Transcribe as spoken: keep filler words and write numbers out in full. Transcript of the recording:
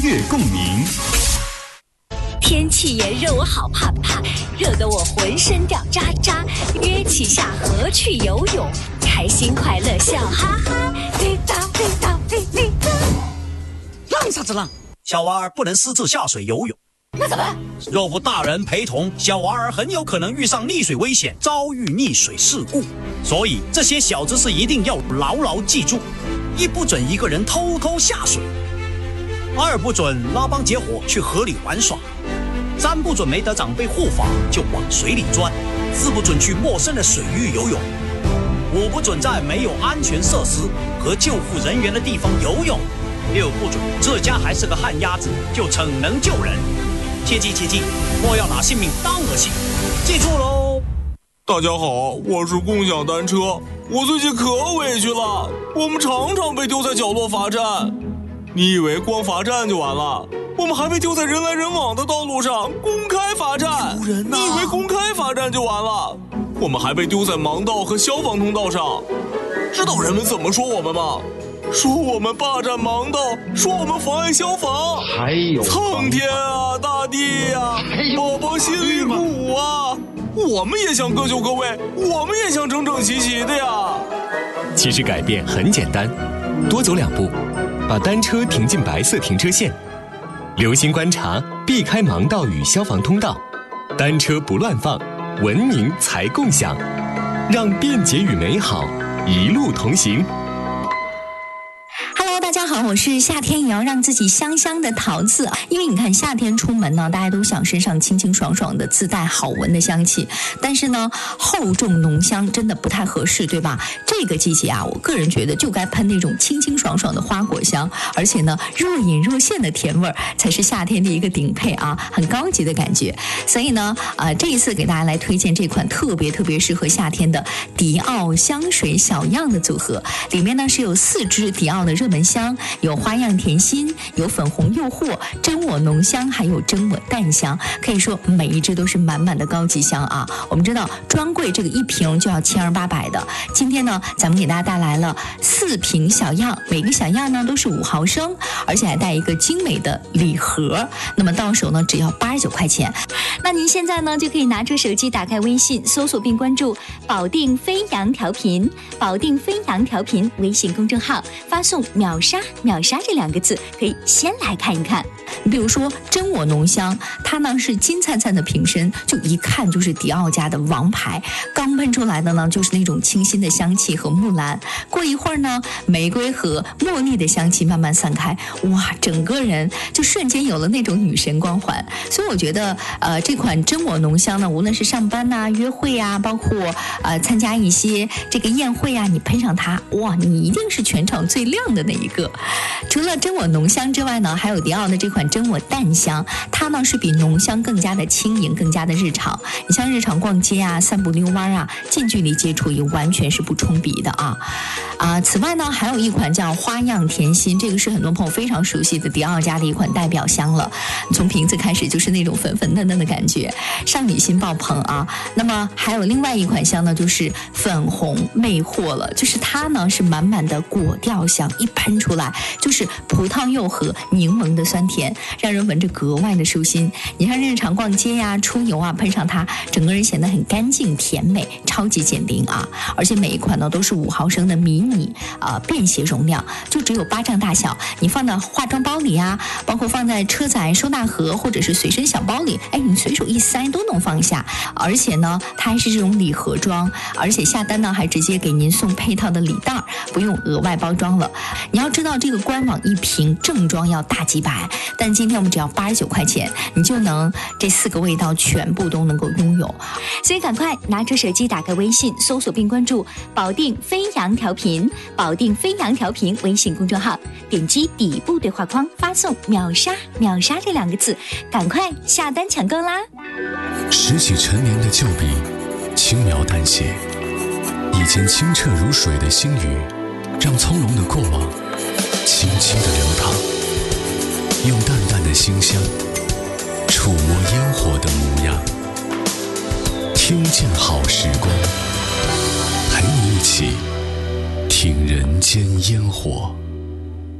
乐共鸣。 天气炎热，我好怕怕，热得我浑身掉渣渣。约起下河去游泳，开心快乐笑哈哈。哩哒哩哒哩哩哒。 浪啥子浪？小娃儿不能私自下水游泳。 那怎么？ 若无大人陪同，小娃儿很有可能遇上溺水危险，遭遇溺水事故。所以这些小知识一定要牢牢记住：一不准一个人偷偷下水，二不准拉帮结伙去河里玩耍，三不准没得长辈护法就往水里钻，四不准去陌生的水域游泳，五不准在没有安全设施和救护人员的地方游泳，六不准这家还是个旱鸭子就逞能救人。切记切记，莫要拿性命当儿戏，记住喽！ 大家好，我是共享单车。我最近可委屈了，我们常常被丢在角落罚站。你以为光罚站就完了？我们还被丢在人来人往的道路上，公开罚站。 丢人啊！ 你以为公开罚站就完了？我们还被丢在盲道和消防通道上。知道人们怎么说我们吗？说我们霸占盲道，说我们妨碍消防。 还有苍天啊，大地啊，宝宝心里苦啊！我们也想各就各位，我们也想整整齐齐的呀。 其实改变很简单，多走两步，把单车停进白色停车线，留心观察，避开盲道与消防通道，单车不乱放，文明才共享，让便捷与美好一路同行。 大家好，我是夏天也要让自己香香的桃子。因为你看夏天出门呢，大家都想身上清清爽爽的，自带好闻的香气，但是呢厚重浓香真的不太合适，对吧？这个季节啊，我个人觉得就该喷那种清清爽爽的花果香，而且呢若隐若现的甜味儿才是夏天的一个顶配啊，很高级的感觉。所以呢呃，这一次给大家来推荐这款特别特别适合夏天的迪奥香水小样的组合，里面呢是有四支迪奥的热门香，有花样甜心，有粉红诱惑，真我浓香，还有真我淡香，可以说每一支都是满满的高级香啊。我们知道专柜这个一瓶就要千儿八百的，今天呢咱们给大家带来了四瓶小样，每个小样呢都是五毫升，而且还带一个精美的礼盒，那么到手呢只要八十九块钱。那您现在呢就可以拿出手机，打开微信搜索并关注保定飞扬调频，保定飞扬调频微信公众号，发送秒杀秒杀这两个字，可以先来看一看。比如说真我浓香，它呢是金灿灿的瓶身，就一看就是迪奥家的王牌，刚喷出来的呢就是那种清新的香气和木兰，过一会儿呢玫瑰和茉莉的香气慢慢散开，哇，整个人就瞬间有了那种女神光环。所以我觉得呃这款真我浓香呢，无论是上班啊、约会啊，包括呃参加一些这个宴会啊，你喷上它，哇，你一定是全场最亮的那一个。除了真我浓香之外呢，还有迪奥的这款真我淡香，它呢是比浓香更加的轻盈，更加的日常。你像日常逛街啊、散步遛弯啊，近距离接触也完全是不冲鼻的啊啊！此外呢，还有一款叫花样甜心，这个是很多朋友非常熟悉的迪奥家的一款代表香了。从瓶子开始就是那种粉粉嫩嫩的感觉，少女心爆棚啊！那么还有另外一款香呢，就是粉红魅惑了，就是它呢是满满的果调香，一喷出来就是葡萄柚和柠檬的酸甜，让人闻着格外的舒心。你像日常逛街呀、出游啊，喷上它，整个人显得很干净甜美，超级减龄啊！而且每一款呢都是五毫升的迷你呃便携容量，就只有巴掌大小，你放到化妆包里啊，包括放在车载收纳盒或者是随身小包里，哎，你随手一塞都能放下。而且呢，它还是这种礼盒装，而且下单呢还直接给您送配套的礼袋，不用额外包装了。你要知道这个官网一瓶正装要大几百，但今天我们只要八十九块钱，你就能这四个味道全部都能够拥有。所以赶快拿出手机，打开微信搜索并关注保定飞扬调频，保定飞扬调频微信公众号，点击底部对话框发送秒杀秒杀这两个字，赶快下单抢购啦！ 拾起陈年的旧笔，轻描淡写，以前清澈如水的心语，让从容的过往轻轻的流淌，用淡淡的馨香触摸烟火的模样，听见好时光，陪你一起听人间烟火。